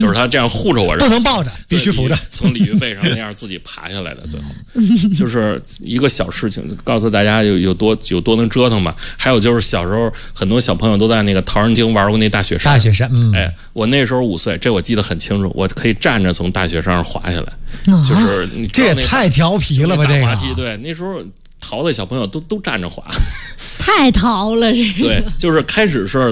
就是他这样护着我， 不能抱着，必须扶着， 从鲤鱼背上那样自己爬下来的。最后就是一个小事情，告诉大家有多能折腾吧。还有就是小时候很多小朋友都在那个陶然亭玩过那大雪山。我那时候5岁，这我记得很清楚，我可以站着从大雪山上滑下来，就是你这也太调皮了吧？这个滑梯，对，那时候淘的小朋友都站着滑， 太淘了这个。 对，就是开始是